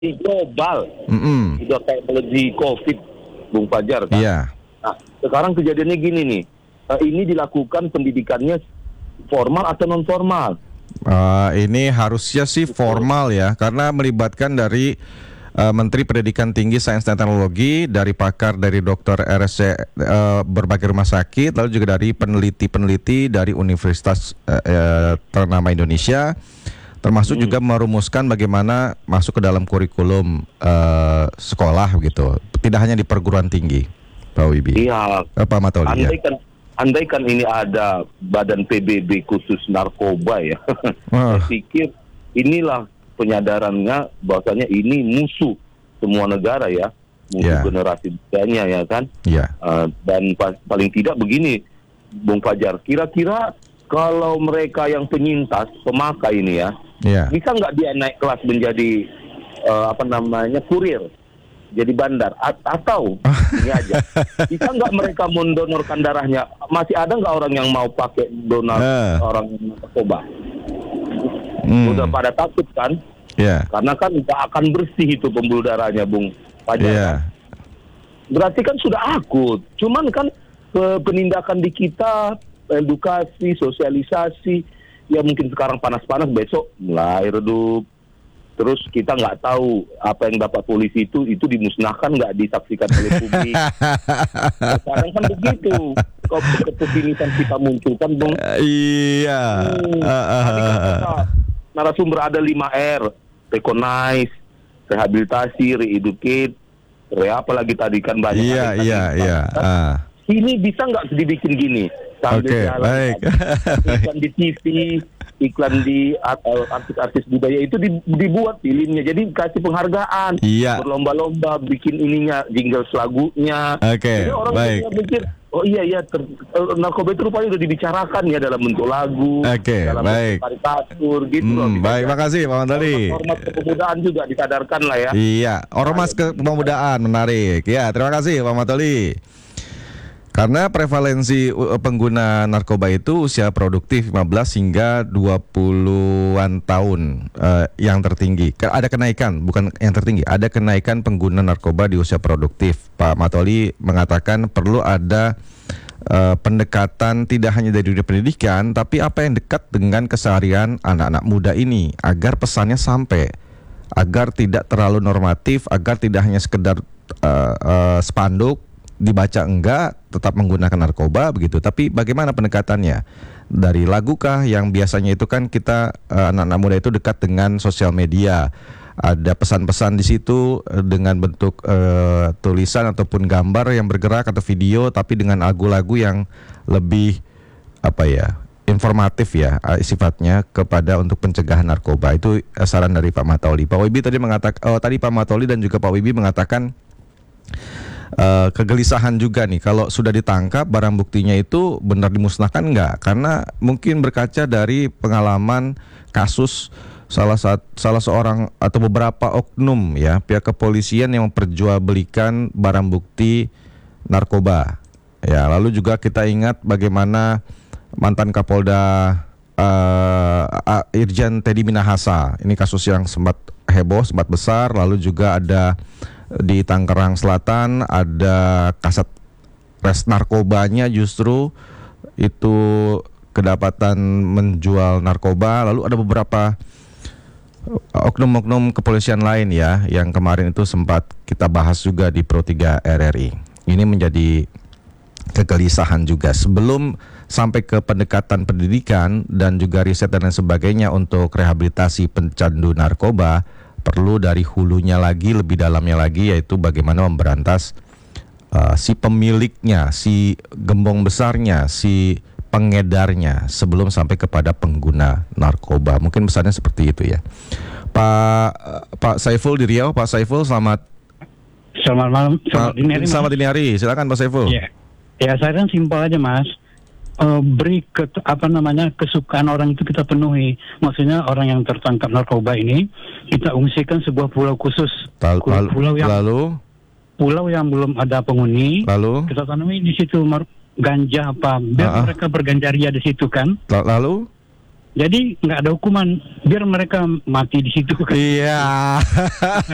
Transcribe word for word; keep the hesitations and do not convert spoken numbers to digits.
global, Mm-mm. udah kayak melejit COVID, Bung Fajar kan. Iya. Nah, sekarang kejadiannya gini nih, uh, ini dilakukan pendidikannya formal atau non formal? Uh, ini harusnya sih formal ya, karena melibatkan dari uh, Menteri Pendidikan Tinggi, Sains dan Teknologi, dari pakar dari dokter R S C uh, berbagai rumah sakit, lalu juga dari peneliti-peneliti dari universitas uh, uh, ternama Indonesia, termasuk Hmm. juga merumuskan bagaimana masuk ke dalam kurikulum uh, sekolah gitu, tidak hanya di perguruan tinggi, Pak Wibi. Iya. Uh, Pak Matoli ya. Andai kan, andai kan ini ada badan P B B khusus narkoba ya, Wah. saya pikir inilah penyadarannya bahwasanya ini musuh semua negara ya, musuh Ya. generasi mudanya ya kan. Iya. Uh, dan pa- paling tidak begini, Bung Fajar, kira-kira kalau mereka yang penyintas, pemakai ini ya, Iya. bisa nggak dia naik kelas menjadi uh, apa namanya kurir, jadi bandar, A- atau ini aja, bisa nggak mereka mendonorkan darahnya? Masih ada nggak orang yang mau pakai donor Eh. orang narkoba? Hmm. Udah pada takut kan? Iya. Karena kan nggak akan bersih itu pembuluh darahnya, Bung Fajar. Iya. kan? Berarti kan sudah akut. Cuman kan eh, penindakan di kita, edukasi, sosialisasi, ya mungkin sekarang panas-panas, besok mulai redup. Terus kita nggak tahu apa yang dapat polisi itu, itu dimusnahkan nggak disaksikan oleh publik. Sekarang kan begitu. Kok kepesimisan kita muncul kan, Bung? Iya. Hmm. Ah, ah, Tadi kan ah, kata ah. narasumber ada lima R, recognize, rehabilitasi, re-educate, re apa lagi tadi kan banyak. Iya, ada tadi. iya, iya. Kan Ah. ini bisa nggak dibikin gini? Sambil Oke, jalan, baik. iklan di T V, iklan di atau artis-artis budaya itu di- dibuat filmnya, jadi kasih penghargaan, Iya. berlomba-lomba bikin ininya, jingle lagunya. Oke, Jadi orang baik. bisa pikir, oh iya iya, ter- eh, narkoba itu rupanya udah dibicarakan ya dalam bentuk lagu, Oke, dalam baik. bentuk karikatur gitu loh. Hmm, Bisa baik, jadi. makasih Pak Matoli. Ormas kepemudaan juga disadarkan lah ya. Iya, ormas kepemudaan menarik. Ya, terima kasih Pak Matoli. Karena prevalensi uh, pengguna narkoba itu usia produktif lima belas hingga dua puluhan tahun uh, yang tertinggi. Ke- Ada kenaikan, bukan yang tertinggi, ada kenaikan pengguna narkoba di usia produktif. Pak Matoli mengatakan perlu ada uh, pendekatan tidak hanya dari dunia pendidikan, tapi apa yang dekat dengan keseharian anak-anak muda ini agar pesannya sampai, agar tidak terlalu normatif, agar tidak hanya sekedar uh, uh, spanduk dibaca enggak, tetap menggunakan narkoba begitu. Tapi bagaimana pendekatannya? Dari lagu kah yang biasanya itu kan kita uh, anak-anak muda itu dekat dengan sosial media. Ada pesan-pesan di situ uh, dengan bentuk uh, tulisan ataupun gambar yang bergerak atau video, tapi dengan lagu-lagu yang lebih apa ya? Informatif ya uh, sifatnya kepada untuk pencegahan narkoba. Itu uh, saran dari Pak Matoli. Pak Wibi tadi mengatakan oh, tadi Pak Matoli dan juga Pak Wibi mengatakan Uh, kegelisahan juga nih kalau sudah ditangkap barang buktinya itu benar dimusnahkan enggak, karena mungkin berkaca dari pengalaman kasus salah satu salah seorang atau beberapa oknum ya pihak kepolisian yang memperjualbelikan barang bukti narkoba ya. Lalu juga kita ingat bagaimana mantan Kapolda uh, Irjen Teddy Minahasa, ini kasus yang sempat heboh, sempat besar. Lalu juga ada di Tangerang Selatan ada kasat res narkobanya justru itu kedapatan menjual narkoba. Lalu ada beberapa oknum-oknum kepolisian lain ya yang kemarin itu sempat kita bahas juga di Pro tiga R R I. Ini menjadi kegelisahan juga sebelum sampai ke pendekatan pendidikan dan juga riset dan lain sebagainya untuk rehabilitasi pencandu narkoba. Perlu dari hulunya lagi, lebih dalamnya lagi, yaitu bagaimana memberantas uh, si pemiliknya, si gembong besarnya, si pengedarnya sebelum sampai kepada pengguna narkoba. Mungkin pesannya seperti itu ya. Pak uh, Pak Saiful di Riau, Pak Saiful selamat Selamat malam, selamat dini hari. Selamat dini hari. Silakan Pak Saiful. Ya, ya saya kan simpel aja Mas. Uh, beri ke, apa namanya kesukaan orang itu kita penuhi. Maksudnya orang yang tertangkap narkoba ini kita ungsikan sebuah pulau khusus. Tal- pulau, pulau yang lalu pulau yang belum ada penghuni. Lalu kita tanami di situ mar- ganja apa biar uh-uh. mereka berganjaria di situ kan. Lalu jadi nggak ada hukuman biar mereka mati di situ kan. Iya.